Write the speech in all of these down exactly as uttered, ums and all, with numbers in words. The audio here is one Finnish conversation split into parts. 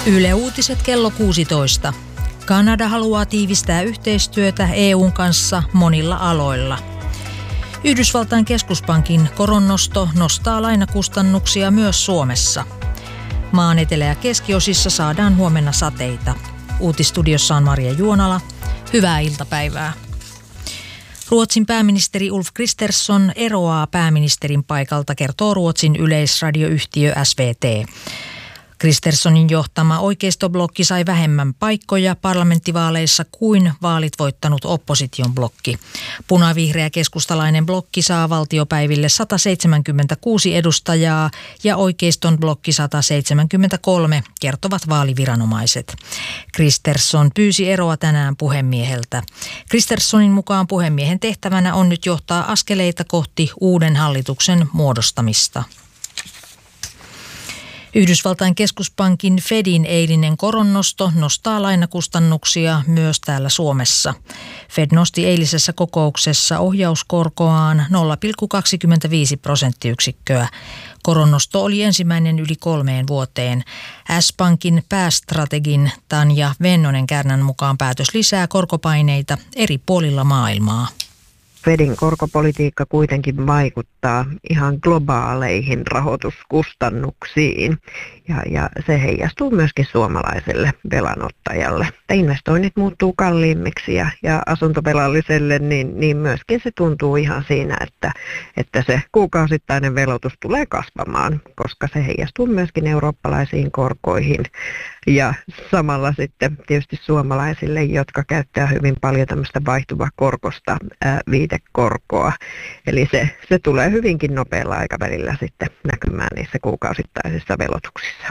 Yle Uutiset kello kuusitoista. Kanada haluaa tiivistää yhteistyötä E U:n kanssa monilla aloilla. Yhdysvaltain keskuspankin koronnosto nostaa lainakustannuksia myös Suomessa. Maan etelä- ja keskiosissa saadaan huomenna sateita. Uutistudiossa on Maria Juonala. Hyvää iltapäivää. Ruotsin pääministeri Ulf Kristersson eroaa pääministerin paikalta, kertoo Ruotsin yleisradioyhtiö S V T. Kristerssonin johtama oikeistoblokki sai vähemmän paikkoja parlamenttivaaleissa kuin vaalit voittanut opposition blokki. Punavihreä keskustalainen blokki saa valtiopäiville sata seitsemänkymmentäkuusi edustajaa ja oikeiston blokki sata seitsemänkymmentäkolme, kertovat vaaliviranomaiset. Kristersson pyysi eroa tänään puhemieheltä. Kristerssonin mukaan puhemiehen tehtävänä on nyt johtaa askeleita kohti uuden hallituksen muodostamista. Yhdysvaltain keskuspankin Fedin eilinen koronnosto nostaa lainakustannuksia myös täällä Suomessa. Fed nosti eilisessä kokouksessa ohjauskorkoaan nolla pilkku kaksikymmentäviisi prosenttiyksikköä. Koronnosto oli ensimmäinen yli kolmeen vuoteen. S-Pankin päästrategin Tanja Vennonen-Kärnän mukaan päätös lisää korkopaineita eri puolilla maailmaa. Fedin korkopolitiikka kuitenkin vaikuttaa ihan globaaleihin rahoituskustannuksiin ja, ja se heijastuu myöskin suomalaiselle velanottajalle. Investoinnit muuttuu kalliimmiksi ja, ja asuntovelalliselle, niin, niin myöskin se tuntuu ihan siinä, että, että se kuukausittainen velotus tulee kasvamaan, koska se heijastuu myöskin eurooppalaisiin korkoihin ja samalla sitten tietysti suomalaisille, jotka käyttää hyvin paljon tämmöistä vaihtuvakorkosta ää, viitekorkoa. Eli se, se tulee hyvinkin nopealla aikavälillä sitten näkymään niissä kuukausittaisissa velotuksissa.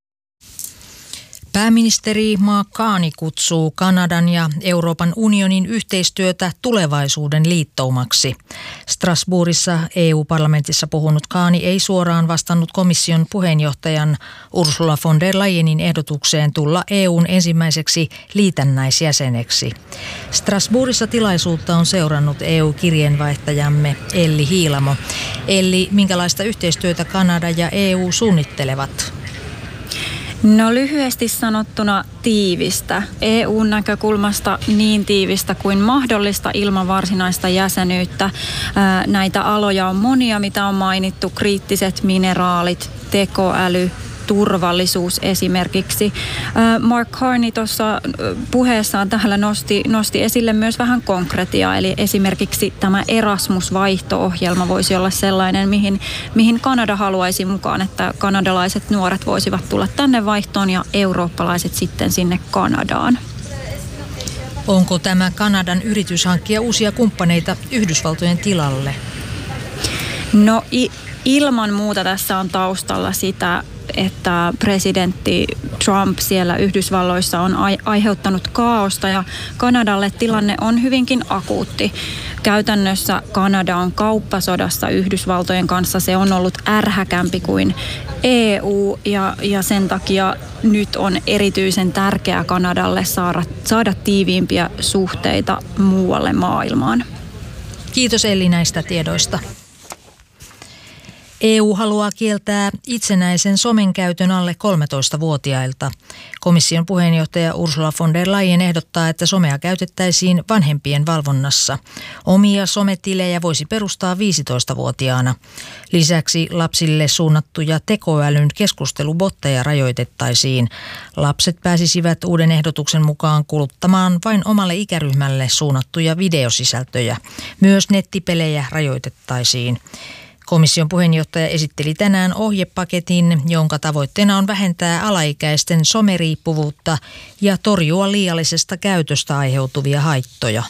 Pääministeri Mark Carney kutsuu Kanadan ja Euroopan unionin yhteistyötä tulevaisuuden liittoumaksi. Strasbourgissa E U-parlamentissa puhunut Carney ei suoraan vastannut komission puheenjohtajan Ursula von der Leyenin ehdotukseen tulla E U:n ensimmäiseksi liitännäisjäseneksi. Strasbourgissa tilaisuutta on seurannut E U-kirjeenvaihtajamme Elli Hiilamo. Elli, minkälaista yhteistyötä Kanada ja E U suunnittelevat? No lyhyesti sanottuna tiivistä. E U:n näkökulmasta niin tiivistä kuin mahdollista ilman varsinaista jäsenyyttä. Näitä aloja on monia, mitä on mainittu, kriittiset mineraalit, tekoäly, turvallisuus esimerkiksi. Mark Carney tuossa puheessaan täällä nosti, nosti esille myös vähän konkretiaa, eli esimerkiksi tämä Erasmus-vaihto-ohjelma voisi olla sellainen, mihin, mihin Kanada haluaisi mukaan, että kanadalaiset nuoret voisivat tulla tänne vaihtoon ja eurooppalaiset sitten sinne Kanadaan. Onko tämä Kanadan yritys hankkia uusia kumppaneita Yhdysvaltojen tilalle? No i- ilman muuta tässä on taustalla sitä, että presidentti Trump siellä Yhdysvalloissa on aiheuttanut kaaosta ja Kanadalle tilanne on hyvinkin akuutti. Käytännössä Kanada on kauppasodassa Yhdysvaltojen kanssa. Se on ollut ärhäkämpi kuin E U ja, ja sen takia nyt on erityisen tärkeää Kanadalle saada, saada tiiviimpiä suhteita muualle maailmaan. Kiitos Elli näistä tiedoista. E U haluaa kieltää itsenäisen somen käytön alle kolmetoistavuotiailta. Komission puheenjohtaja Ursula von der Leyen ehdottaa, että somea käytettäisiin vanhempien valvonnassa. Omia sometilejä voisi perustaa viisitoistavuotiaana. Lisäksi lapsille suunnattuja tekoälyn keskustelubotteja rajoitettaisiin. Lapset pääsisivät uuden ehdotuksen mukaan kuluttamaan vain omalle ikäryhmälle suunnattuja videosisältöjä. Myös nettipelejä rajoitettaisiin. Komission puheenjohtaja esitteli tänään ohjepaketin, jonka tavoitteena on vähentää alaikäisten someriippuvuutta ja torjua liiallisesta käytöstä aiheutuvia haittoja.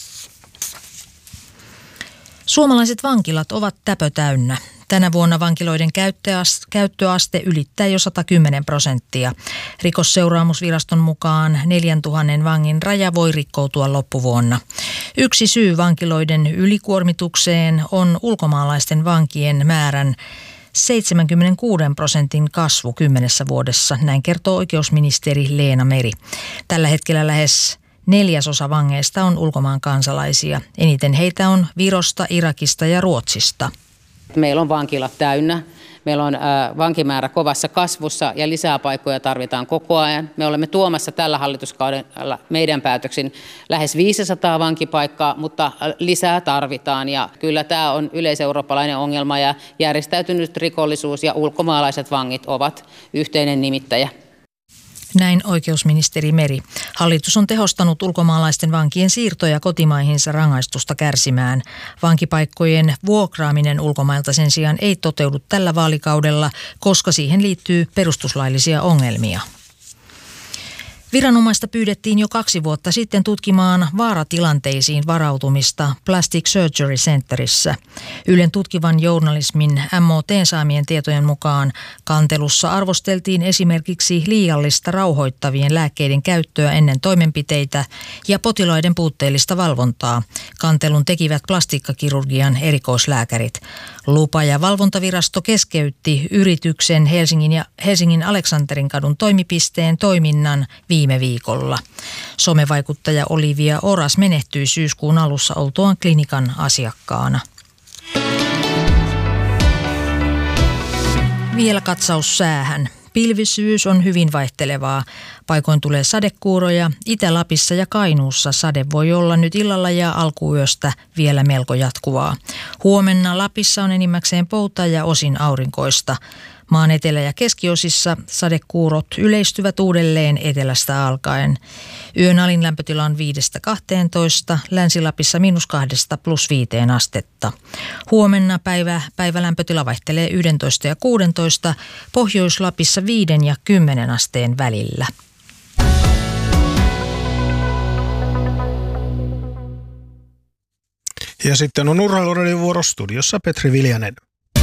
Suomalaiset vankilat ovat täpötäynnä. Tänä vuonna vankiloiden käyttöaste ylittää jo sata kymmenen prosenttia. Rikosseuraamusviraston mukaan neljäntuhannen vangin raja voi rikkoutua loppuvuonna. Yksi syy vankiloiden ylikuormitukseen on ulkomaalaisten vankien määrän seitsemänkymmentäkuusi prosentin kasvu kymmenessä vuodessa, näin kertoo oikeusministeri Leena Meri. Tällä hetkellä lähes neljäsosa vangeista on ulkomaan kansalaisia. Eniten heitä on Virosta, Irakista ja Ruotsista. Meillä on vankilat täynnä. Meillä on äh, vankimäärä kovassa kasvussa ja lisää paikkoja tarvitaan koko ajan. Me olemme tuomassa tällä hallituskaudella meidän päätöksin lähes viisisataa vankipaikkaa, mutta lisää tarvitaan. Ja kyllä tämä on yleiseurooppalainen ongelma ja järjestäytynyt rikollisuus ja ulkomaalaiset vangit ovat yhteinen nimittäjä. Näin oikeusministeri Meri. Hallitus on tehostanut ulkomaalaisten vankien siirtoja kotimaihinsa rangaistusta kärsimään. Vankipaikkojen vuokraaminen ulkomailta sen sijaan ei toteudu tällä vaalikaudella, koska siihen liittyy perustuslaillisia ongelmia. Viranomaista pyydettiin jo kaksi vuotta sitten tutkimaan vaaratilanteisiin varautumista Plastic Surgery Centerissä. Ylen tutkivan journalismin M O T:n saamien tietojen mukaan kantelussa arvosteltiin esimerkiksi liiallista rauhoittavien lääkkeiden käyttöä ennen toimenpiteitä ja potilaiden puutteellista valvontaa. Kantelun tekivät plastiikkakirurgian erikoislääkärit. Lupa- ja valvontavirasto keskeytti yrityksen Helsingin ja Helsingin Aleksantterinkadun toimipisteen toiminnan viime viikolla. Somevaikuttaja Olivia Oras menehtyi syyskuun alussa oltuaan klinikan asiakkaana. Vielä katsaus säähän. Pilvisyys on hyvin vaihtelevaa. Paikoin tulee sadekuuroja. Itä-Lapissa ja Kainuussa sade voi olla nyt illalla ja alkuyöstä vielä melko jatkuvaa. Huomenna Lapissa on enimmäkseen poutaa ja osin aurinkoista. Maan etelä- ja keskiosissa sadekuurot yleistyvät uudelleen etelästä alkaen. Yön alin lämpötila on viidestä kahteentoista, Länsi-Lapissa miinus kahdesta plus viiteen astetta. Huomenna päivä, päivälämpötila vaihtelee yksitoista ja kuusitoista, Pohjois-Lapissa viiden ja kymmenen asteen välillä. Ja sitten on Urheiluradion vuoro, studiossa Petri Viljanen.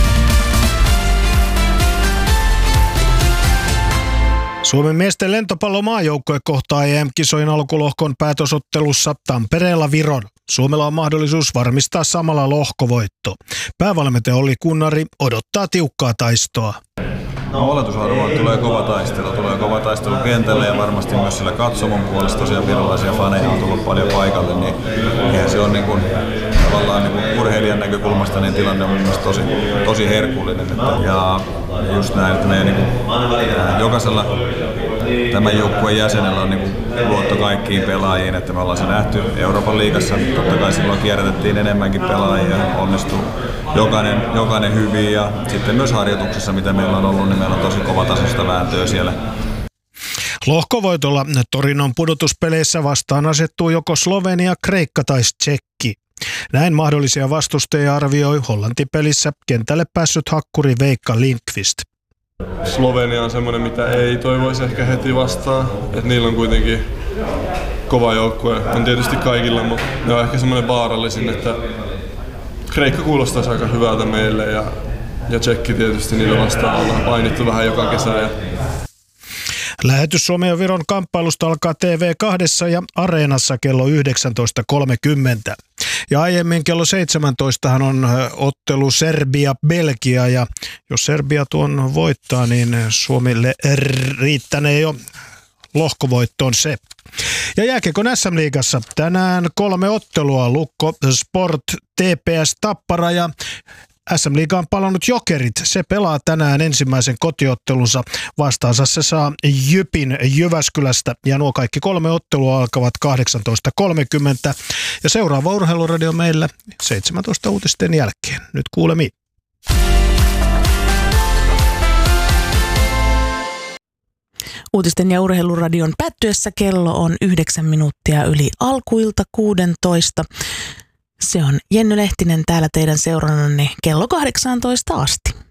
Suomen miesten lentopallomaajoukkue kohtaa E M-kisojen alkulohkon päätösottelussa Tampereella Viron. Suomella on mahdollisuus varmistaa samalla lohkovoitto. Päävalmentaja Olli Kunnari odottaa tiukkaa taistoa. No, oletusarvoa tulee kova taistelu. Tulee kova taistelu kentälle ja varmasti myös sillä katsomon puolesta. Tosiaan virolaisia faneja on tullut paljon paikalle, niin eihän se on niin kuin, tavallaan niin kuin urheilijan näkökulmasta niin tilanne on mielestäni tosi, tosi herkullinen. Ja just näin, että meidän niin kuin, jokaisella tämän joukkueen jäsenellä on niin kuin luotto kaikkiin pelaajiin, että me ollaan se nähty Euroopan liigassa. Totta kai silloin kierrätettiin enemmänkin pelaajia, onnistuu jokainen, jokainen hyvin ja sitten myös harjoituksessa, mitä meillä on ollut, niin meillä on tosi kova tasosta vääntöä siellä. Lohkovoitolla Torinon pudotuspeleissä vastaan asettuu joko Slovenia, Kreikka tai Tšekki. Näin mahdollisia vastustajia arvioi Hollanti-pelissä kentälle päässyt hakkuri Veikka Lindqvist. Slovenia on semmoinen, mitä ei toivoisi ehkä heti vastaan. Et niillä on kuitenkin kova joukkue. On tietysti kaikilla, mutta ne on ehkä semmoinen vaarallisin, että Kreikka kuulostaisi aika hyvältä meille ja, ja Tšekki tietysti niillä vastaan ollaan painittu vähän joka kesä. Ja lähetys Suomen ja Viron kamppailusta alkaa T V kaksi ja Areenassa kello yhdeksäntoista kolmekymmentä. Ja aiemmin kello seitsemäntoista on ottelu Serbia-Belgia ja jos Serbia tuon voittaa, niin Suomelle riittänee jo lohkovoittoon se. Ja jääkiekon S M-liigassa tänään kolme ottelua, Lukko, Sport, T P S Tappara ja S M-liigaan palannut Jokerit. Se pelaa tänään ensimmäisen kotiottelunsa. Vastaansa se saa Jypin Jyväskylästä ja nuo kaikki kolme ottelua alkavat kahdeksantoista kolmekymmentä. Ja seuraava Urheiluradio meillä seitsemäntoista uutisten jälkeen. Nyt kuulemiin. Uutisten ja Urheiluradion päättyessä kello on yhdeksän minuuttia yli alkuilta kuusitoista. Se on Jenny Lehtinen täällä teidän seurannanne kello kahdeksantoista asti.